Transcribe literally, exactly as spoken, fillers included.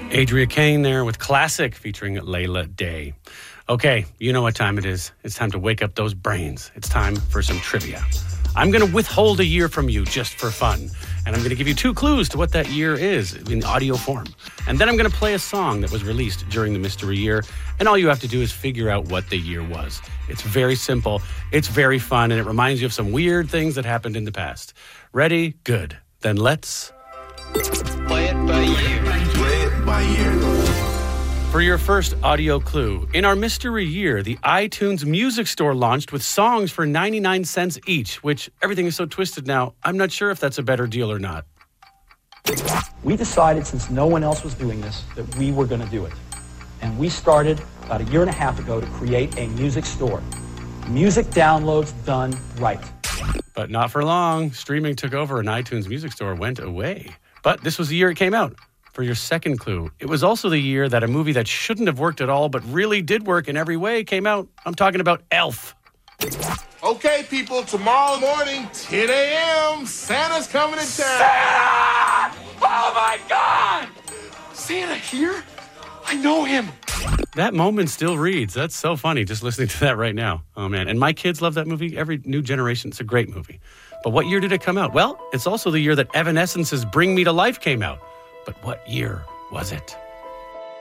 Adria Kane there with Classic featuring Layla Day. Okay, you know what time it is. It's time to wake up those brains. It's time for some trivia. I'm going to withhold a year from you just for fun. And I'm going to give you two clues to what that year is in audio form. And then I'm going to play a song that was released during the mystery year. And all you have to do is figure out what the year was. It's very simple. It's very fun. And it reminds you of some weird things that happened in the past. Ready? Good. Then let's... Play it by ear. Play it by ear. For your first audio clue, in our mystery year, the iTunes Music Store launched with songs for ninety-nine cents each, which everything is so twisted now, I'm not sure if that's a better deal or not. We decided, since no one else was doing this, that we were going to do it. And we started about a year and a half ago to create a music store. Music downloads done right. But not for long. Streaming took over and iTunes Music Store went away. But this was the year it came out. For your second clue, it was also the year that a movie that shouldn't have worked at all but really did work in every way came out. I'm talking about Elf. Okay, people, tomorrow morning, ten a.m., Santa's coming to town. Santa! Oh, my God! Santa here? I know him. That moment still reads. That's so funny just listening to that right now. Oh, man. And my kids love that movie. Every new generation, it's a great movie. But what year did it come out? Well, it's also the year that Evanescence's Bring Me to Life came out. But what year was it?